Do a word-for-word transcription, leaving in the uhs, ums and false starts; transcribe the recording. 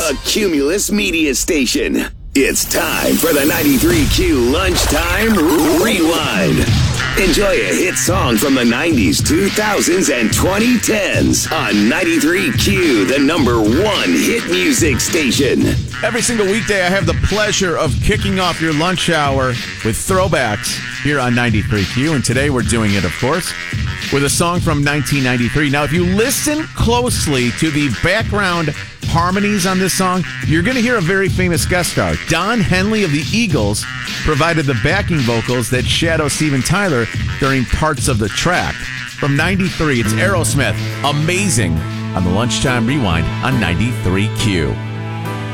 the Cumulus Media Station. It's time for the ninety-three Q Lunchtime Rewind. Enjoy a hit song from the nineties, two thousands, and twenty tens on ninety-three Q, the number one hit music station. Every single weekday, I have the pleasure of kicking off your lunch hour with throwbacks here on ninety-three Q. And today we're doing it, of course, with a song from nineteen ninety-three. Now, if you listen closely to the background harmonies on this song, you're going to hear a very famous guest star. Don Henley of the Eagles provided the backing vocals that shadow Steven Tyler during parts of the track. From ninety-three, it's Aerosmith, Amazing, on the Lunchtime Rewind on ninety-three Q.